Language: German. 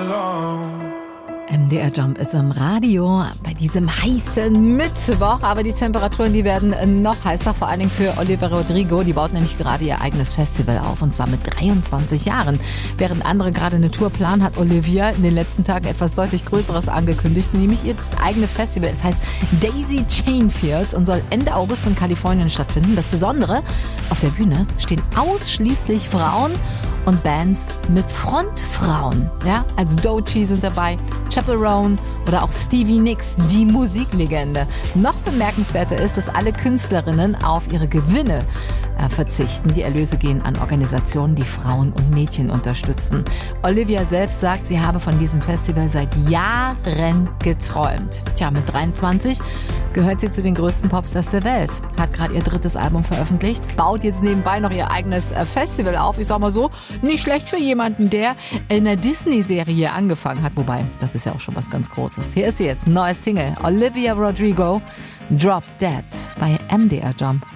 alone. MDR Jump ist im Radio bei diesem heißen Mittwoch, aber die Temperaturen, die werden noch heißer, vor allen Dingen für Olivia Rodrigo. Die baut nämlich gerade ihr eigenes Festival auf, und zwar mit 23 Jahren. Während andere gerade eine Tour planen, hat Olivia in den letzten Tagen etwas deutlich Größeres angekündigt, nämlich ihr eigene Festival. Es heißt Daisy Chain Fields und soll Ende August in Kalifornien stattfinden. Das Besondere, auf der Bühne stehen ausschließlich Frauen und Bands mit Frontfrauen. Ja, also Doechii sind dabei, Chappell Roan oder auch Stevie Nicks, die Musiklegende. Noch bemerkenswerter ist, dass alle Künstlerinnen auf ihre Gewinne verzichten. Die Erlöse gehen an Organisationen, die Frauen und Mädchen unterstützen. Olivia selbst sagt, sie habe von diesem Festival seit Jahren geträumt. Tja, mit 23 gehört sie zu den größten Popstars der Welt. Hat gerade ihr 3. Album veröffentlicht, baut jetzt nebenbei noch ihr eigenes Festival auf. Ich sag mal so, nicht schlecht für jemanden, der in einer Disney-Serie angefangen hat. Wobei, das ist ja auch schon was ganz Großes. Hier ist sie jetzt, neues Single. Olivia Rodrigo, Drop Dead bei MDR Jump.